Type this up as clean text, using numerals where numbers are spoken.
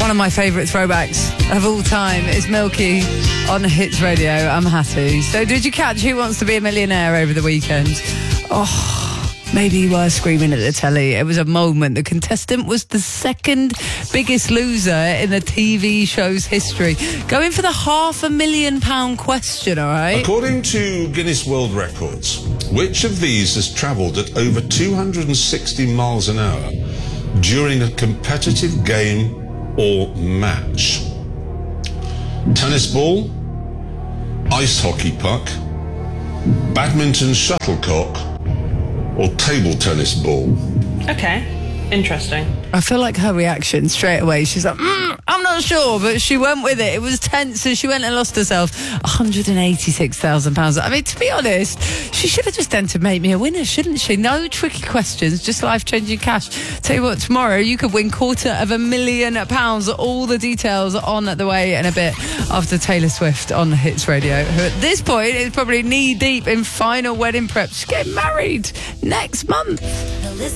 One of my favourite throwbacks of all time is Milky on Hits Radio. I'm Hattie. So did you catch Who Wants to Be a Millionaire over the weekend? Oh, maybe you were screaming at the telly. It was a moment. The contestant was the second biggest loser in the TV show's history. Going for the £500,000 question, all right? According to Guinness World Records, which of these has travelled at over 260 miles an hour during a competitive game or match? Tennis ball, ice hockey puck, badminton shuttlecock, or table tennis ball? Okay, interesting. I feel like her reaction straight away, she's like, I'm not sure, but she went with it. It was tense, and she went and lost herself £186,000. I mean, to be honest, she should have just entered Make Me a Winner, shouldn't she? No tricky questions, just life-changing cash. Tell you what, tomorrow you could win £250,000. All the details on the way in a bit after Taylor Swift on Hits Radio, who at this point is probably knee-deep in final wedding prep. She's getting married next month.